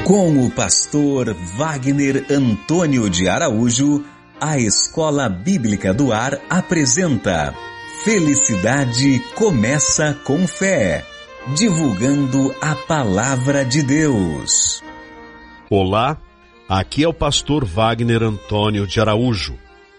Com o pastor Wagner Antônio de Araújo, a Escola Bíblica do Ar apresenta Felicidade Começa com Fé, divulgando a Palavra de Deus. Olá, aqui é o pastor Wagner Antônio de Araújo.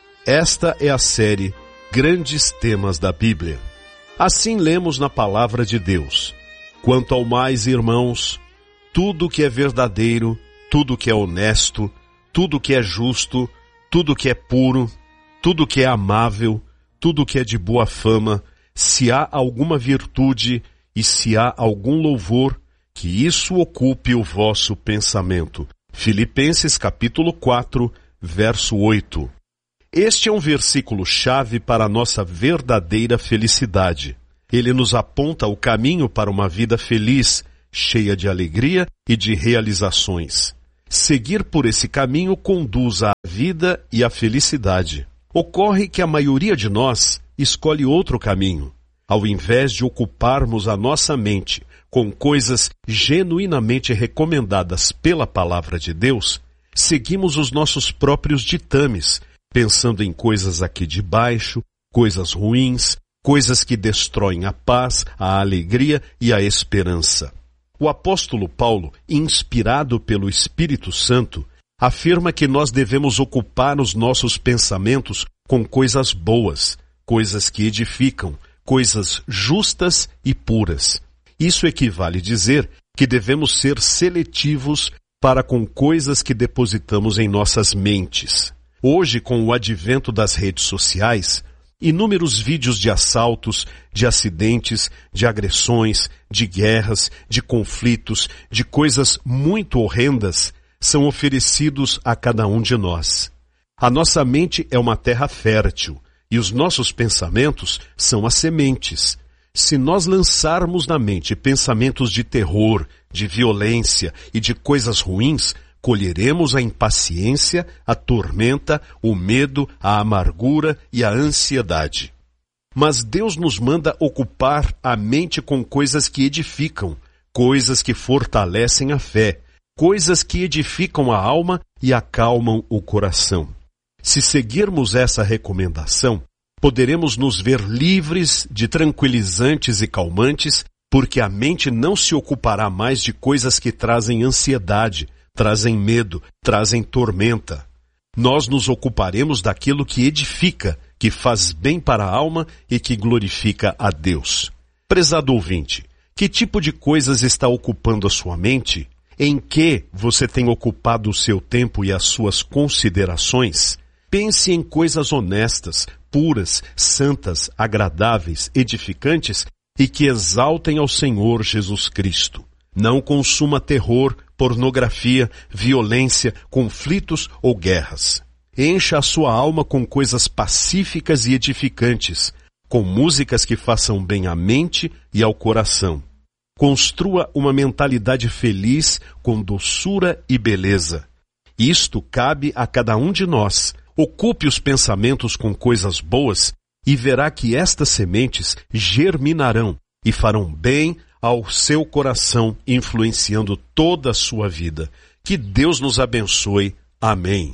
Esta é a série Grandes Temas da Bíblia. Assim lemos na Palavra de Deus: quanto ao mais, irmãos, tudo que é verdadeiro, tudo que é honesto, tudo que é justo, tudo que é puro, tudo que é amável, tudo que é de boa fama, se há alguma virtude e se há algum louvor, que isso ocupe o vosso pensamento. Filipenses capítulo 4, verso 8. Este é um versículo-chave para a nossa verdadeira felicidade. Ele nos aponta o caminho para uma vida feliz, cheia de alegria e de realizações. Seguir por esse caminho conduz à vida e à felicidade. Ocorre que a maioria de nós escolhe outro caminho. Ao invés de ocuparmos a nossa mente com coisas genuinamente recomendadas pela Palavra de Deus, seguimos os nossos próprios ditames, pensando em coisas aqui de baixo, coisas ruins, coisas que destroem a paz, a alegria e a esperança. O apóstolo Paulo, inspirado pelo Espírito Santo, afirma que nós devemos ocupar os nossos pensamentos com coisas boas, coisas que edificam, coisas justas e puras. Isso equivale a dizer que devemos ser seletivos para com coisas que depositamos em nossas mentes. Hoje, com o advento das redes sociais, inúmeros vídeos de assaltos, de acidentes, de agressões, de guerras, de conflitos, de coisas muito horrendas são oferecidos a cada um de nós. A nossa mente é uma terra fértil e os nossos pensamentos são as sementes. Se nós lançarmos na mente pensamentos de terror, de violência e de coisas ruins, colheremos a impaciência, a tormenta, o medo, a amargura e a ansiedade. Mas Deus nos manda ocupar a mente com coisas que edificam, coisas que fortalecem a fé, coisas que edificam a alma e acalmam o coração. Se seguirmos essa recomendação, poderemos nos ver livres de tranquilizantes e calmantes, porque a mente não se ocupará mais de coisas que trazem ansiedade, trazem medo, trazem tormenta. Nós nos ocuparemos daquilo que edifica, que faz bem para a alma e que glorifica a Deus. Prezado ouvinte, que tipo de coisas está ocupando a sua mente? Em que você tem ocupado o seu tempo e as suas considerações? Pense em coisas honestas, puras, santas, agradáveis, edificantes e que exaltem ao Senhor Jesus Cristo. Não consuma terror, pornografia, violência, conflitos ou guerras. Encha a sua alma com coisas pacíficas e edificantes, com músicas que façam bem à mente e ao coração. Construa uma mentalidade feliz com doçura e beleza. Isto cabe a cada um de nós. Ocupe os pensamentos com coisas boas e verá que estas sementes germinarão e farão bem ao seu coração, influenciando toda a sua vida. Que Deus nos abençoe. Amém.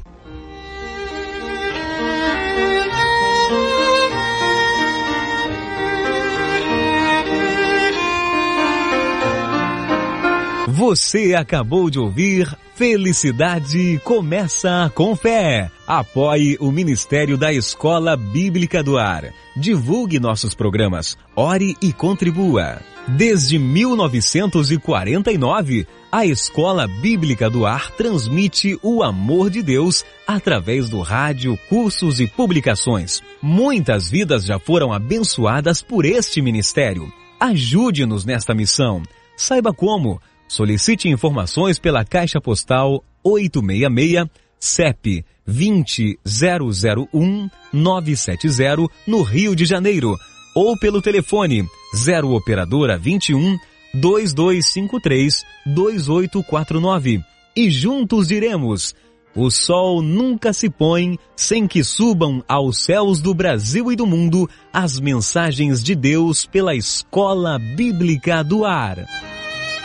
Você acabou de ouvir Felicidade Começa com Fé. Apoie o Ministério da Escola Bíblica do Ar. Divulgue nossos programas. Ore e contribua. Desde 1949, a Escola Bíblica do Ar transmite o amor de Deus através do rádio, cursos e publicações. Muitas vidas já foram abençoadas por este ministério. Ajude-nos nesta missão. Saiba como. Solicite informações pela Caixa Postal 866, CEP 20001-970, no Rio de Janeiro, ou pelo telefone 0 Operadora 21 2253 2849. E juntos diremos: o sol nunca se põe sem que subam aos céus do Brasil e do mundo as mensagens de Deus pela Escola Bíblica do Ar.